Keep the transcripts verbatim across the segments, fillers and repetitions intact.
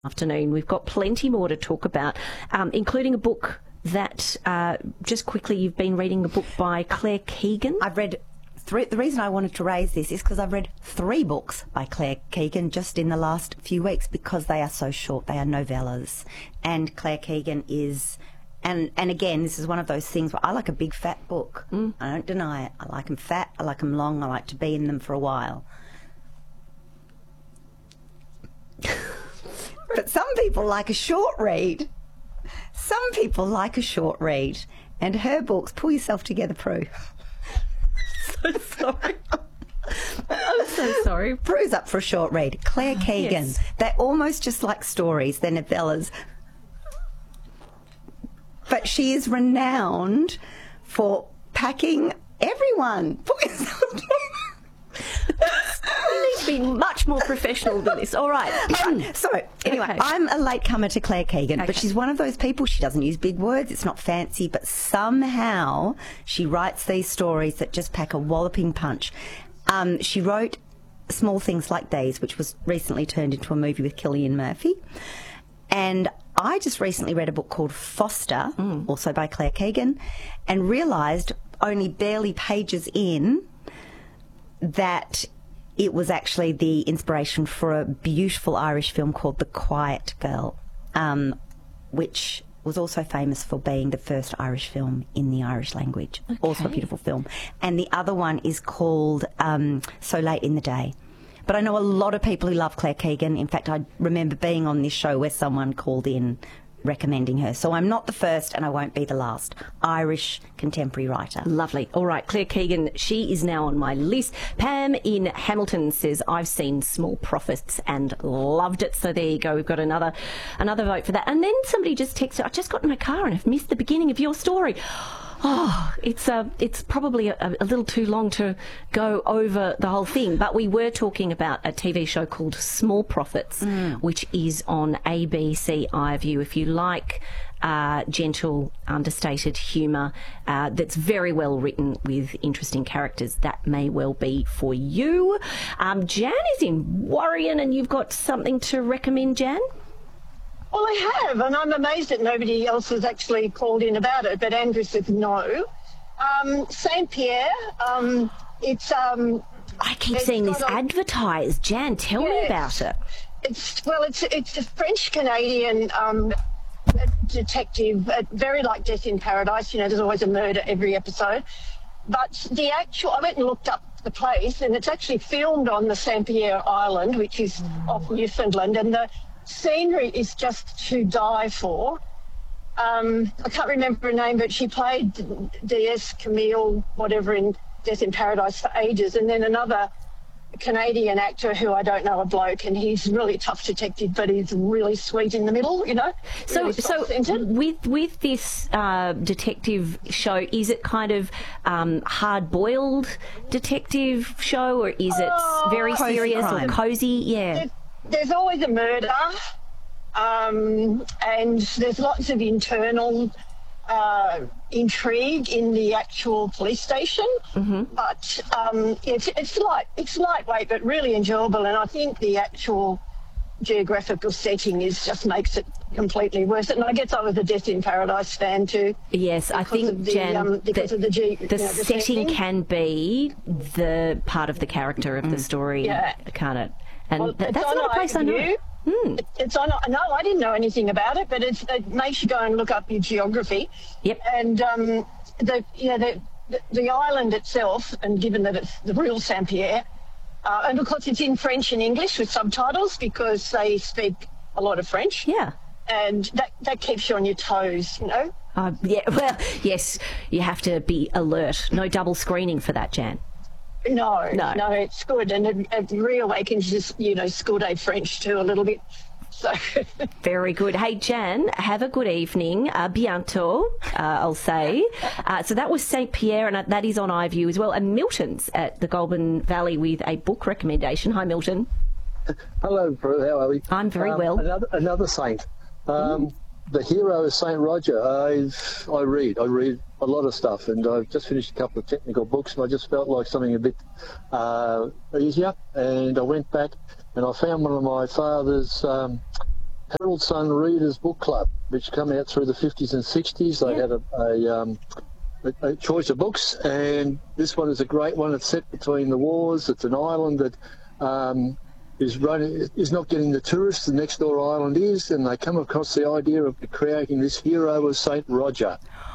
Afternoon. We've got plenty more to talk about, um, including a book that, uh, just quickly, you've been reading a book by Claire Keegan. I've read three. The reason I wanted to raise this is because I've read three books by Claire Keegan just in the last few weeks because they are so short. They are novellas. And Claire Keegan is... And, and again, this is one of those things where I like a big fat book. Mm. I don't deny it. I like them fat, I like them long, I like to be in them for a while. But some people like a short read. Some people like a short read. And her books, pull yourself together, Prue. So sorry. I'm so sorry. Prue's up for a short read. Claire Keegan. Yes. They're almost just like stories. They're novellas. But she is renowned for packing everyone. Pull yourself together. We need to be much more professional than this. All right. All right. So, anyway, Okay. I'm a latecomer to Claire Keegan, Okay. but she's one of those people, she doesn't use big words, it's not fancy, but somehow she writes these stories that just pack a walloping punch. Um, she wrote Small Things Like These, which was recently turned into a movie with Cillian Murphy. And I just recently read a book called Foster, mm. also by Claire Keegan, and realised only barely pages in that it was actually the inspiration for a beautiful Irish film called The Quiet Girl, um, which was also famous for being the first Irish film in the Irish language. Okay. Also a beautiful film. And the other one is called um, So Late in the Day. But I know a lot of people who love Claire Keegan. In fact, I remember being on this show where someone called in recommending her. So I'm not the first and I won't be the last Irish contemporary writer. Lovely. All right, Claire Keegan, she is now on my list. Pam in Hamilton says, I've seen Small Profits and loved it. So there you go. We've got another another vote for that. And then somebody just texted, I just got in my car and I've missed the beginning of your story. Oh, it's uh, it's probably a, a little too long to go over the whole thing, but we were talking about a T V show called Small Profits, mm. which is on A B C iView. If you like uh, gentle, understated humour uh, that's very well written with interesting characters, that may well be for you. Um, Jan is in Warrion, and you've got something to recommend, Jan? Well, I have, and I'm amazed that nobody else has actually called in about it, but Andrew said no. Um, Saint Pierre, um, it's... Um, I keep it's seeing this a, advertised. Jan, tell yeah, me about it. It's Well, it's it's a French-Canadian um, detective, uh, very like Death in Paradise. You know, there's always a murder every episode. But the actual... I went and looked up the place, and it's actually filmed on the Saint Pierre Island, which is mm. off Newfoundland, and the scenery is just to die for. Um, I can't remember her name, but she played D S Camille, whatever, in Death in Paradise for ages. And then another Canadian actor who I don't know, a bloke, and he's a really tough detective, but he's really sweet in the middle, you know. So, really so with with this uh, detective show, is it kind of um, hard-boiled detective show, or is it oh, very serious or cosy? Yeah. It, There's always a murder, um, and there's lots of internal uh, intrigue in the actual police station. Mm-hmm. But um, it's it's light, it's lightweight, but really enjoyable. And I think the actual geographical setting is just makes it completely worth it. And I guess I was a Death in Paradise fan too. Yes, I think the, Jan, um, because the, of the, G, the, you know, the setting setting can be the part of the character of mm. the story, yeah. can't it? And well, th- that's not a place I know. Hmm. It's on. No, I didn't know anything about it, but it's, it makes you go and look up your geography. Yep. And um, the yeah the, the the island itself, and given that it's the real Saint Pierre, uh, and of course it's in French and English with subtitles because they speak a lot of French. Yeah. And that that keeps you on your toes, you know. Uh, yeah. Well, yes, you have to be alert. No double screening for that, Jan. No, no, no, it's good, and it, it reawakens just, you know, school day French too a little bit. So very good. Hey, Jan, have a good evening. Uh, bientôt, uh, I'll say. Uh, so that was Saint Pierre, and that is on iView as well. And Milton's at the Goulburn Valley with a book recommendation. Hi, Milton. Hello, Prue. How are we? I'm very um, well. Another, another saint. Um, mm. The hero is Saint Roger. I've, I read. I read a lot of stuff, and I've just finished a couple of technical books, and I just felt like something a bit uh, easier. And I went back, and I found one of my father's um, Herald Sun Readers Book Club, which come out through the fifties and sixties. They Yeah. had a, a, um, a, a choice of books, and this one is a great one. It's set between the wars. It's an island that um, is running, is not getting the tourists. The next door island is, and they come across the idea of creating this hero of Saint Roger.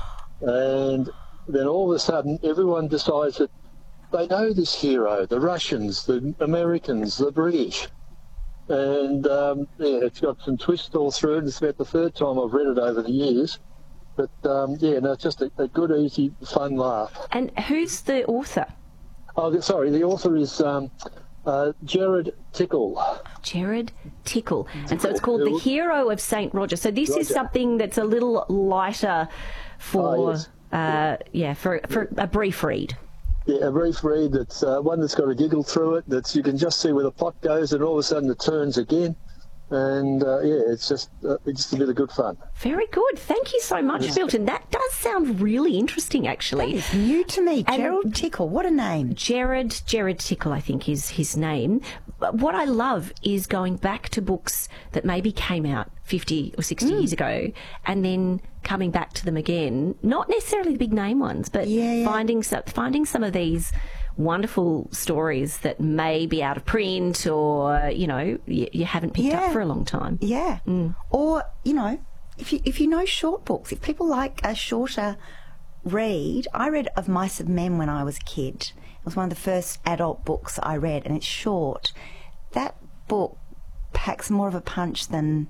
And then all of a sudden, everyone decides that they know this hero, the Russians, the Americans, the British. And um, yeah, it's got some twists all through it. It's about the third time I've read it over the years. But um, yeah, no, it's just a, a good, easy, fun laugh. And who's the author? Oh, the, sorry, the author is um, uh, Jared Tickle. Jared Tickle. And so it's called The Hero of Saint Roger. So this Roger. is something that's a little lighter for, oh, yes. uh, yeah, for, for a brief read. Yeah, a brief read that's uh, one that's got a giggle through it, that you can just see where the plot goes, and all of a sudden it turns again. And uh, yeah, it's just uh, it's just a bit of good fun. Very good. Thank you so much, Milton. That does sound really interesting, actually. That is new to me. And Gerald Tickle, what a name. Jared, Jared Tickle, I think is his name. But what I love is going back to books that maybe came out fifty or sixty mm. years ago, and then coming back to them again. Not necessarily the big name ones, but yeah, yeah. finding some, finding some of these wonderful stories that may be out of print, or you know you, you haven't picked yeah. up for a long time. Yeah. Mm. Or you know, if you if you know short books, if people like a shorter read, I read Of Mice and Men when I was a kid. It was one of the first adult books I read, and it's short. That book packs more of a punch than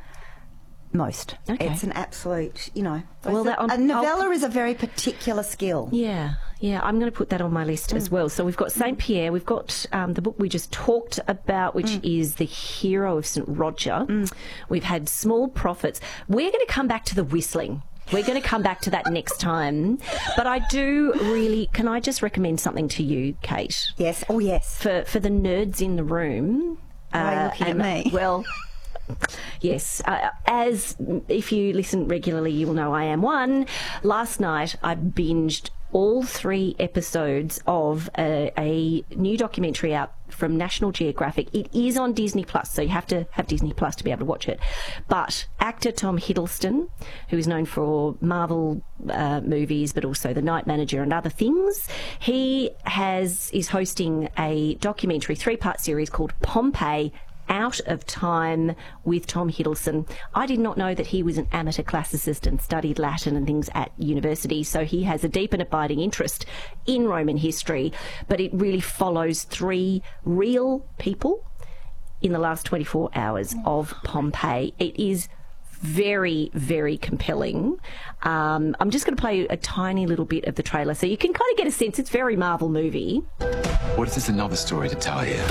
most. Okay. It's an absolute, you know. Well, that, a novella I'll, is a very particular skill. Yeah, yeah. I'm going to put that on my list mm. as well. So we've got Saint Pierre. We've got um, the book we just talked about, which mm. is The Hero of Saint Roger. Mm. We've had Small Prophets. We're going to come back to The Whistling. We're going to come back to that next time. But I do really... Can I just recommend something to you, Kate? Yes. Oh, yes. For, for the nerds in the room. Why are you looking and, at me? Well... Yes, uh, as if you listen regularly, you will know I am one. Last night I binged all three episodes of a, a new documentary out from National Geographic. It is on Disney Plus, so you have to have Disney Plus to be able to watch it. But actor Tom Hiddleston, who is known for Marvel uh, movies, but also The Night Manager and other things, he has is hosting a documentary three-part series called Pompeii: Out of Time with Tom Hiddleston. I did not know that he was an amateur classicist and studied Latin and things at university, so he has a deep and abiding interest in Roman history, but it really follows three real people in the last twenty-four hours of Pompeii. It is very, very compelling. Um, I'm just going to play a tiny little bit of the trailer so you can kind of get a sense. It's very Marvel movie. What if there's another story to tell here?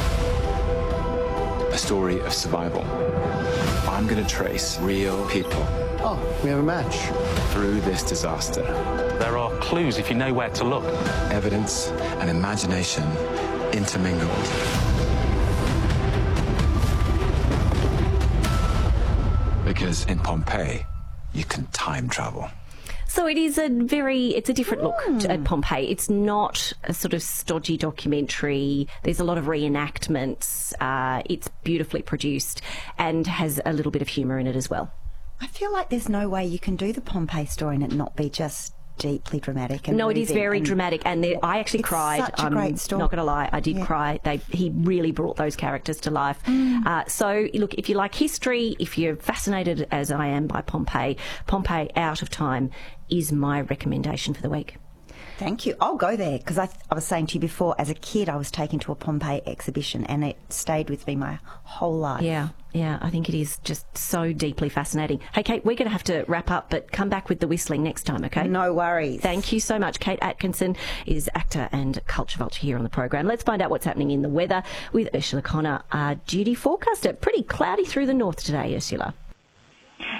A story of survival. I'm going to trace real people. Oh, we have a match. Through this disaster. There are clues if you know where to look. Evidence and imagination intermingled. Because in Pompeii, you can time travel. So it is a very, it's a different look mm. to, at Pompeii. It's not a sort of stodgy documentary. There's a lot of reenactments. Uh, it's beautifully produced and has a little bit of humour in it as well. I feel like there's no way you can do the Pompeii story and it not be just deeply dramatic. And no, it is very and dramatic, and there, I actually it's cried. Such a I'm great story. Not going to lie, I did yeah. cry. They, he really brought those characters to life. Mm. Uh, so, look, if you like history, if you're fascinated as I am by Pompeii, Pompeii: Out of Time is my recommendation for the week. Thank you. I'll go there because I, I was saying to you before, as a kid, I was taken to a Pompeii exhibition and it stayed with me my whole life. Yeah, yeah, I think it is just so deeply fascinating. Hey, Kate, we're going to have to wrap up, but come back with The Whistling next time, okay? No worries. Thank you so much. Kate Atkinson is actor and culture vulture here on the program. Let's find out what's happening in the weather with Ursula Connor, our duty forecaster. Pretty cloudy through the north today, Ursula.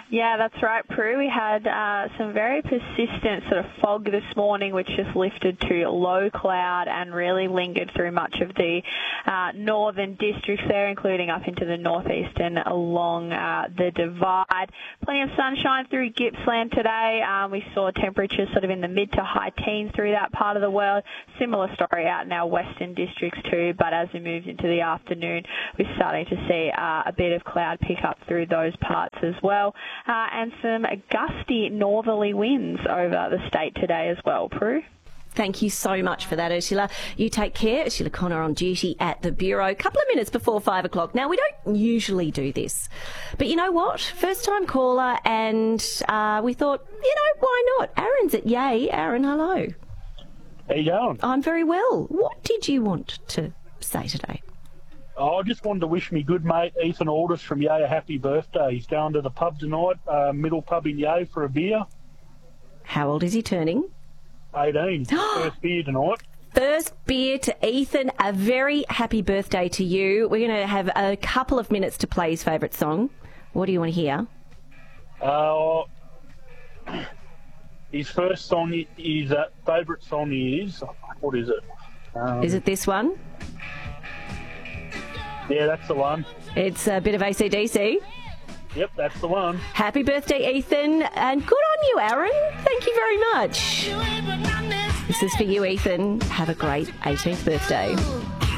Yeah, that's right, Prue. We had uh, some very persistent sort of fog this morning, which just lifted to low cloud and really lingered through much of the uh, northern districts there, including up into the northeast and along uh, the divide. Plenty of sunshine through Gippsland today. Um, we saw temperatures sort of in the mid to high teens through that part of the world. Similar story out in our western districts too, but as we moved into the afternoon, we're starting to see uh, a bit of cloud pick up through those parts as well. Uh, and some gusty northerly winds over the state today as well, Prue. Thank you so much for that, Ursula. You take care. Ursula Connor on duty at the Bureau. A couple of minutes before five o'clock. Now, we don't usually do this, but you know what? First-time caller, and uh, we thought, you know, why not? Aaron's at Yay. Aaron, hello. How you going? I'm very well. What did you want to say today? Oh, I just wanted to wish me good mate Ethan Aldous from Yay a happy birthday. He's going to the pub tonight, uh, middle pub in Yay, for a beer. How old is he turning? eighteen. First beer tonight. First beer to Ethan. A very happy birthday to you. We're going to have a couple of minutes to play his favourite song. What do you want to hear? Uh, his first song is, uh, favourite song is, what is it? Um, Is it this one? Yeah, that's the one. It's a bit of A C D C. Yep, that's the one. Happy birthday, Ethan, and good on you, Aaron. Thank you very much. This is for you, Ethan. Have a great eighteenth birthday.